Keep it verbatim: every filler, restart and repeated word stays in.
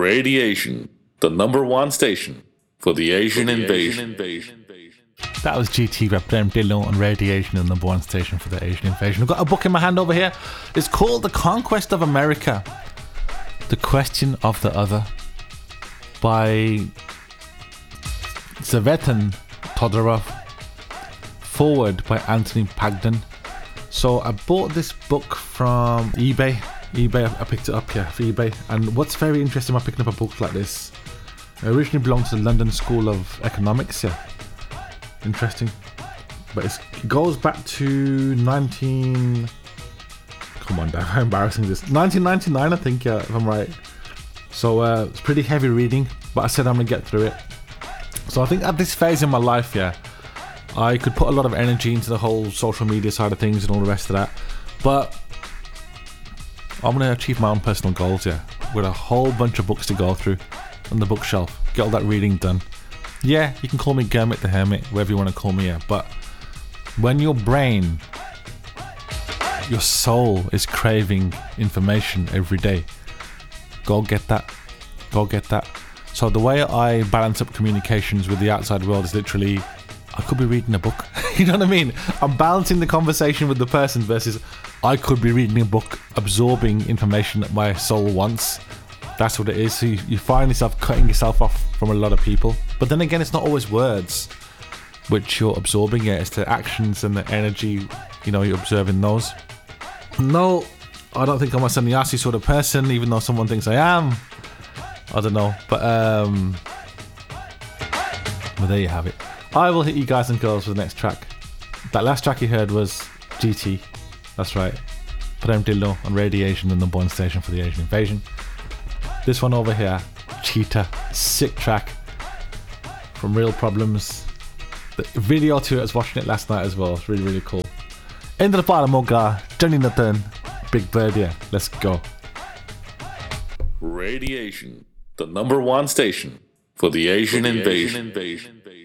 Radiation, the number one station for the Asian, for the invasion. Asian invasion. That was G T by Prem Dillon on Radiation, the number one station for the Asian invasion. I've got a book in my hand over here. It's called The Conquest of America, The Question of the Other by Zvetan Todorov. Forward by Anthony Pagden. So I bought this book from eBay. eBay, I picked it up here for eBay. And what's very interesting about picking up a book like this, it originally belonged to the London School of Economics. Yeah, interesting. But it's, it goes back to nineteen. Come on, Dan, how embarrassing is this? nineteen ninety-nine, I think. Yeah, if I'm right. So uh, it's pretty heavy reading, but I said I'm gonna get through it. So I think at this phase in my life, yeah, I could put a lot of energy into the whole social media side of things and all the rest of that, but I'm going to achieve my own personal goals, yeah, with a whole bunch of books to go through on the bookshelf, get all that reading done. Yeah, you can call me Kermit the Hermit, whatever you want to call me, yeah, but when your brain, your soul is craving information every day, go get that, go get that. So the way I balance up communications with the outside world is literally, I could be reading a book. You know what I mean? I'm balancing the conversation with the person versus I could be reading a book, absorbing information that my soul wants. That's what it is. So you, you find yourself cutting yourself off from a lot of people. But then again, it's not always words which you're absorbing it. It's the actions and the energy, you know, you're observing those. No, I don't think I'm a sannyasi sort of person, even though someone thinks I am. I don't know. But, um... well, there you have it. I will hit you guys and girls with the next track. That last track you heard was G T. That's right. Prem Dillon on Radiation, the number one station for the Asian invasion. This one over here, Cheetah. Sick track from Real Problems. The video to it, I was watching it last night as well. It's really, really cool. End of the bottom, Moga. Johnny Nathan. Big Bird, yeah. Let's go. Radiation, the number one station for the Asian, for the invasion. Asian invasion.